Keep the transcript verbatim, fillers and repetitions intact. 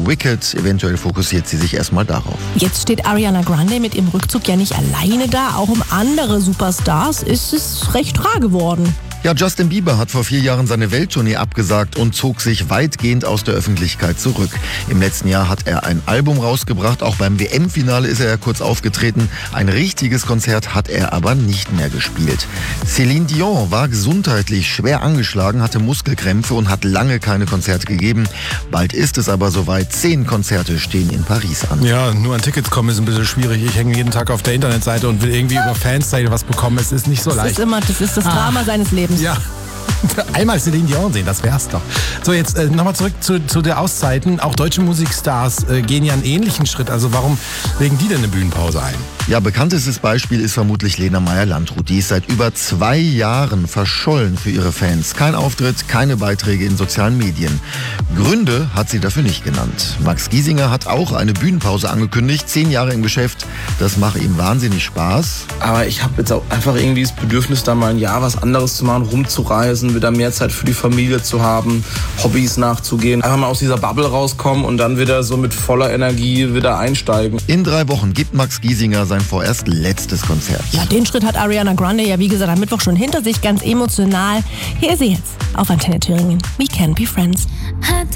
Wicked. Eventuell fokussiert sie sich erstmal darauf. Jetzt steht Ariana Grande mit ihrem Rückzug ja nicht alleine da. Auch um andere Superstars ist es recht rar geworden. Ja, Justin Bieber hat vor vier Jahren seine Welttournee abgesagt und zog sich weitgehend aus der Öffentlichkeit zurück. Im letzten Jahr hat er ein Album rausgebracht, auch beim W M-Finale ist er ja kurz aufgetreten. Ein richtiges Konzert hat er aber nicht mehr gespielt. Céline Dion war gesundheitlich schwer angeschlagen, hatte Muskelkrämpfe und hat lange keine Konzerte gegeben. Bald ist es aber soweit, zehn Konzerte stehen in Paris an. Ja, nur an Tickets kommen ist ein bisschen schwierig. Ich hänge jeden Tag auf der Internetseite und will irgendwie über Fanstyle was bekommen. Es ist nicht so das leicht. Ist immer, das ist das Drama ah. seines Lebens. Ja. Einmal Céline Dion sehen, das wär's doch. So, jetzt äh, nochmal zurück zu, zu der Auszeiten. Auch deutsche Musikstars äh, gehen ja einen ähnlichen Schritt. Also warum legen die denn eine Bühnenpause ein? Ja, bekanntestes Beispiel ist vermutlich Lena Meyer-Landrut. Die ist seit über zwei Jahren verschollen für ihre Fans. Kein Auftritt, keine Beiträge in sozialen Medien. Gründe hat sie dafür nicht genannt. Max Giesinger hat auch eine Bühnenpause angekündigt. Zehn Jahre im Geschäft, das mache ihm wahnsinnig Spaß. Aber ich habe jetzt auch einfach irgendwie das Bedürfnis, da mal ein Jahr was anderes zu machen, rumzureisen, wieder mehr Zeit für die Familie zu haben, Hobbys nachzugehen. Einfach mal aus dieser Bubble rauskommen und dann wieder so mit voller Energie wieder einsteigen. In drei Wochen gibt Max Giesinger sein vorerst letztes Konzert. Ja, den Schritt hat Ariana Grande ja wie gesagt am Mittwoch schon hinter sich, ganz emotional. Hier ist sie jetzt auf Antenne Thüringen. We Can Be Friends.